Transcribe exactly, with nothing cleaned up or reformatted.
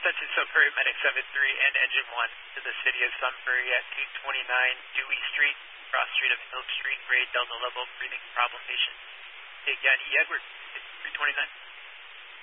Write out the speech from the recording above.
Census Hill Paramedic seven three and Engine one to the city of Sunbury at eight twenty-nine Dewey Street, cross street of Hill Street, grade Delta level, breathing problem patient. Take Yanni Edward, three twenty-nine.